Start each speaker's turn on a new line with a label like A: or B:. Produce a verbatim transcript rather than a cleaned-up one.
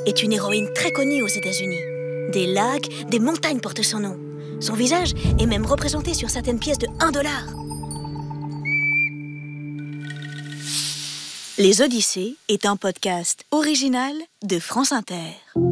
A: est une héroïne très connue aux États-Unis. Des lacs, des montagnes portent son nom. Son visage est même représenté sur certaines pièces de un dollar. Les Odyssées est un podcast original de France Inter.